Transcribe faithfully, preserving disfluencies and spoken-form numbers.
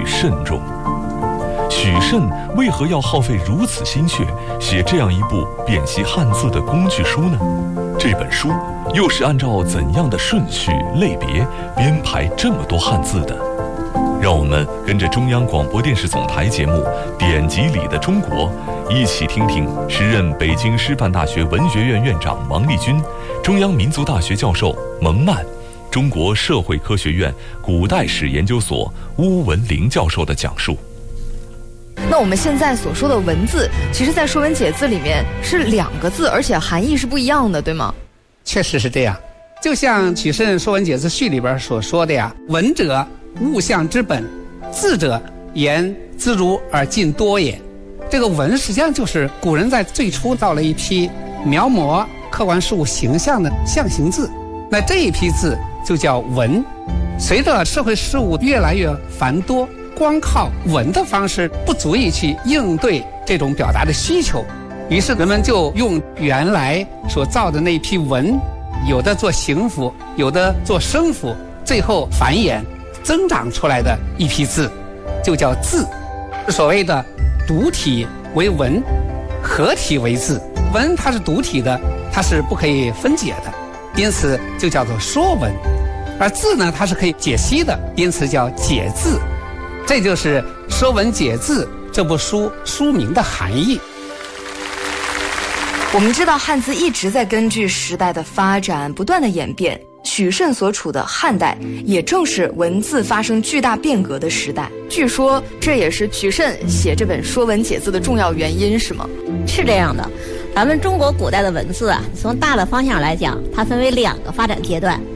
慎重。许慎为何要耗费如此心血写这样一部辨析汉字的工具书呢？这本书又是按照怎样的顺序类别编排这么多汉字的？让我们跟着中央广播电视总台节目《典籍里的中国》，一起听听时任北京师范大学文学院院长王立军、中央民族大学教授蒙曼、中国社会科学院古代史研究所邬文龄教授的讲述。 那我们现在所说的文字，其实在《说文解字》里面是两个字，而且含义是不一样的，对吗？ 确实是这样。就像许慎《说文解字序》里边所说的呀，文者物象之本，字者言自如而尽多也。这个文实际上就是古人在最初造了一批描摹客观事物形象的象形字，那这一批字就叫文。随着社会事物越来越繁多，光靠文的方式不足以去应对这种表达的需求，于是人们就用原来所造的那批文，有的做形符，有的做声符，最后繁衍增长出来的一批字就叫字。所谓的独体为文，合体为字。文它是独体的，它是不可以分解的，因此就叫做说文。而字呢，它是可以解析的，因此叫解字。这就是《说文解字》这部书书名的含义。 我们知道汉字一直在根据时代的发展不断的演变，许慎所处的汉代也正是文字发生巨大变革的时代。据说这也是许慎写这本《说文解字》的重要原因，是吗？ 是这样的，咱们中国古代的文字啊，从大的方向来讲，它分为两个发展阶段。